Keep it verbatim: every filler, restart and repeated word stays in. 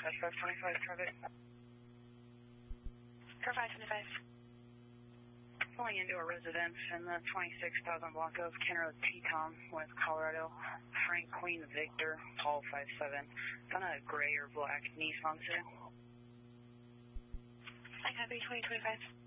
five twenty-five traffic. Car five twenty-five. Pulling into a residence in the twenty-six thousand block of Ken Road T-Com, West Colorado. Frank Queen Victor, Paul five seven. It's on a gray or black Nissan, sir. I copy twenty twenty-five.